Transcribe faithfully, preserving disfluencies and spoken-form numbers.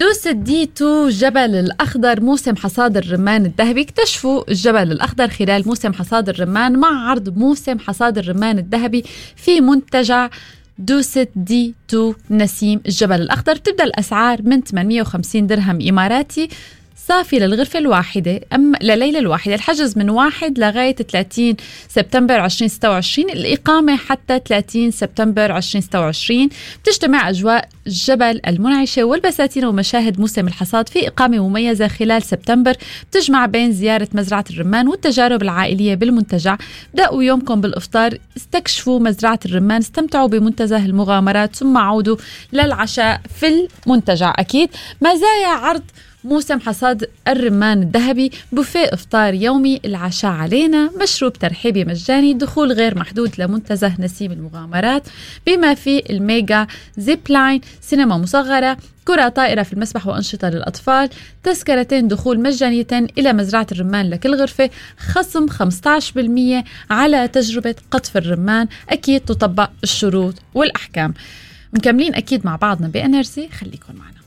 دوسة دي تو جبل الأخضر موسم حصاد الرمان الذهبي. اكتشفوا الجبل الأخضر خلال موسم حصاد الرمان مع عرض موسم حصاد الرمان الذهبي في منتجع دوسة دي تو نسيم الجبل الأخضر. بتبدأ الأسعار من ثمانمية وخمسين درهم إماراتي صافي للغرفة الواحدة أما لليلة الواحدة. الحجز من واحد لغاية ثلاثين سبتمبر عشرين ستة وعشرين، الإقامة حتى ثلاثين سبتمبر عشرين ستة وعشرين. بتجتمع أجواء الجبل المنعشة والبساتين ومشاهد موسم الحصاد في إقامة مميزة خلال سبتمبر بتجمع بين زيارة مزرعة الرمان والتجارب العائلية بالمنتجع. بدأوا يومكم بالإفطار، استكشفوا مزرعة الرمان، استمتعوا بمنتزه المغامرات، ثم عودوا للعشاء في المنتجع. أكيد مزايا عرض موسم حصاد الرمان الذهبي: بوفيه إفطار يومي، العشاء علينا، مشروب ترحيبي مجاني، دخول غير محدود لمنتزه نسيم المغامرات بما فيه الميجا زيب لاين، سينما مصغرة، كرة طائرة في المسبح وأنشطة للأطفال، تذكرتين دخول مجانيتين إلى مزرعة الرمان لكل غرفة، خصم خمسة عشر بالمية على تجربة قطف الرمان. أكيد تطبق الشروط والأحكام. مكملين أكيد مع بعضنا بإنرجي، خليكم معنا.